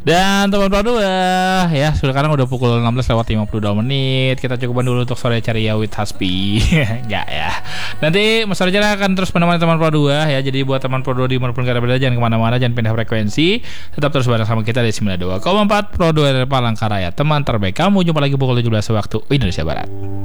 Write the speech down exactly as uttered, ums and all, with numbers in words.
Dan teman Pro dua ya, sekarang udah pukul enam belas lewat lima puluh dua menit. Kita cukupkan dulu untuk sore ceria with Hasbi. Enggak ya. Nanti Mas Raja akan terus menemani teman Pro dua ya. Jadi buat teman Pro dua di manapun kalian berada, jangan kemana-mana, jangan pindah frekuensi. Tetap terus bareng sama kita di sembilan puluh dua koma empat Pro dua dari Palangkaraya, teman terbaik kamu. Jumpa lagi pukul tujuh belas waktu Indonesia Barat.